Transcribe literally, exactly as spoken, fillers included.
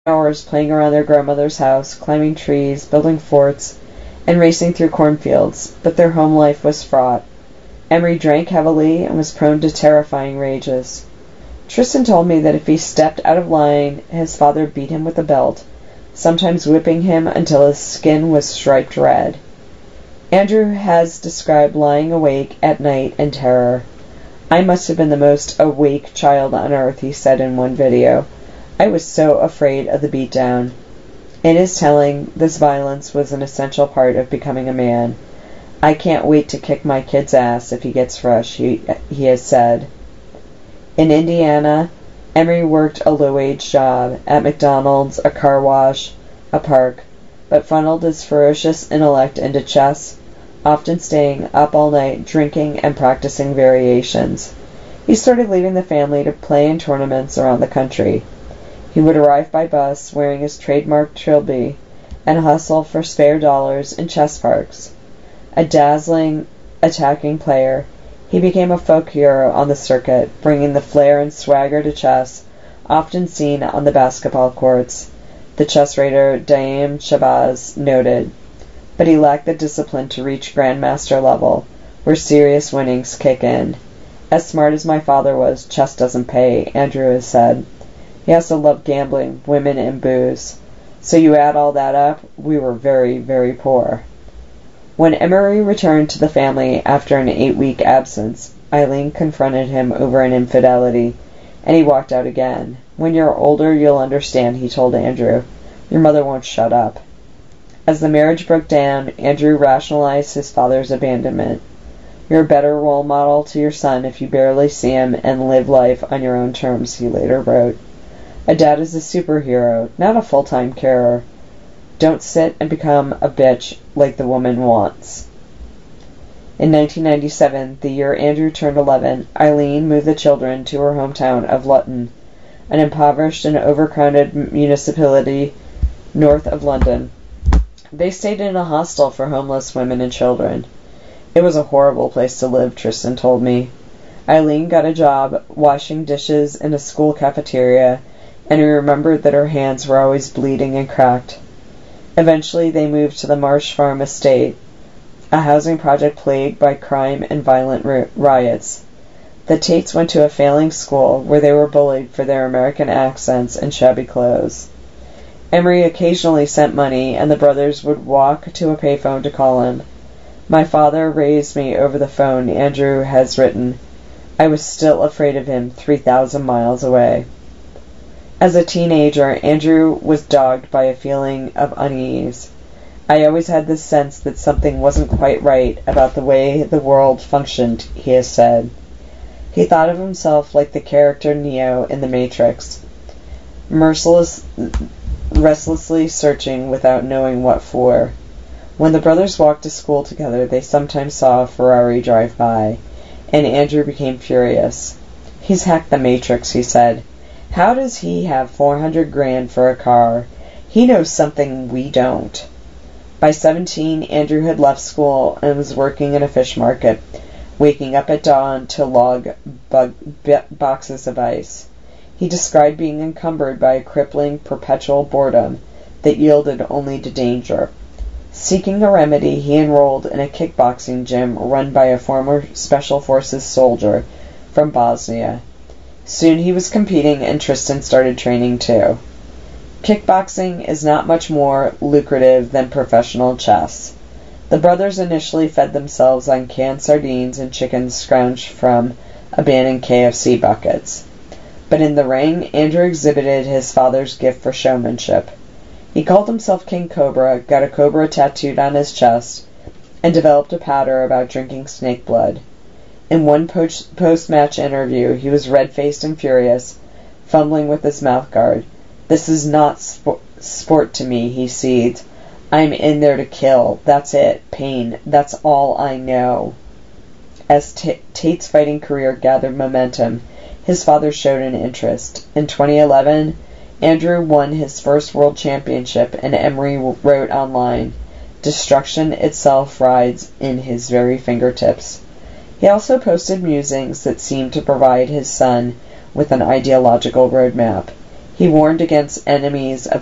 hours playing around their grandmother's house, climbing trees, building forts, and racing through cornfields, but their home life was fraught. Emery drank heavily and was prone to terrifying rages. Tristan told me that if he stepped out of line, his father beat him with a belt, sometimes whipping him until his skin was striped red. Andrew has described lying awake at night in terror. "I must have been the most awake child on earth," he said in one video. "I was so afraid of the beatdown." In his telling, this violence was an essential part of becoming a man. "I can't wait to kick my kid's ass if he gets fresh," he, he has said. In Indiana, Emery worked a low-wage job at McDonald's, a car wash, a park, but funneled his ferocious intellect into chess, often staying up all night drinking and practicing variations. He started leaving the family to play in tournaments around the country. He would arrive by bus wearing his trademark trilby and hustle for spare dollars in chess parks. A dazzling attacking player, he became a folk hero on the circuit, bringing the flair and swagger to chess, often seen on the basketball courts, the chess writer Daim Shabazz noted. But he lacked the discipline to reach grandmaster level, where serious winnings kick in. "As smart as my father was, chess doesn't pay," Andrew has said. He also loved gambling, women, and booze. So you add all that up, we were very, very poor. When Emery returned to the family after an eight-week absence, Eileen confronted him over an infidelity, and he walked out again. "When you're older, you'll understand," he told Andrew. "Your mother won't shut up." As the marriage broke down, Andrew rationalized his father's abandonment. "You're a better role model to your son if you barely see him and live life on your own terms," he later wrote. "A dad is a superhero, not a full-time carer. Don't sit and become a bitch like the woman wants." In nineteen ninety-seven, the year Andrew turned eleven, Eileen moved the children to her hometown of Luton, an impoverished and overcrowded municipality north of London. They stayed in a hostel for homeless women and children. "It was a horrible place to live," Tristan told me. Eileen got a job washing dishes in a school cafeteria, and he remembered that her hands were always bleeding and cracked. Eventually they moved to the Marsh Farm estate, a housing project plagued by crime and violent ri- riots. The Tates went to a failing school where they were bullied for their American accents and shabby clothes. Emery occasionally sent money, and the brothers would walk to a payphone to call him. "My father raised me over the phone," Andrew has written. "I was still afraid of him three thousand miles away." As a teenager, Andrew was dogged by a feeling of unease. "I always had this sense that something wasn't quite right about the way the world functioned," he has said. He thought of himself like the character Neo in The Matrix, merciless, restlessly searching without knowing what for. When the brothers walked to school together, they sometimes saw a Ferrari drive by, and Andrew became furious. "He's hacked the Matrix," he said. "How does he have four hundred grand for a car? He knows something we don't." By seventeen, Andrew had left school and was working in a fish market, waking up at dawn to log bug, boxes of ice. He described being encumbered by a crippling, perpetual boredom that yielded only to danger. Seeking a remedy, he enrolled in a kickboxing gym run by a former Special Forces soldier from Bosnia. Soon he was competing, and Tristan started training too. Kickboxing is not much more lucrative than professional chess. The brothers initially fed themselves on canned sardines and chicken scrounged from abandoned K F C buckets. But in the ring, Andrew exhibited his father's gift for showmanship. He called himself King Cobra, got a cobra tattooed on his chest, and developed a patter about drinking snake blood. In one post-match interview, he was red-faced and furious, fumbling with his mouthguard. "This is not sp- sport to me," he seethed. "I'm in there to kill. That's it. Pain. That's all I know." As T- Tate's fighting career gathered momentum, his father showed an interest. In twenty eleven, Andrew won his first world championship, and Emery wrote online, "Destruction itself rides in his very fingertips." He also posted musings that seemed to provide his son with an ideological roadmap. He warned against enemies of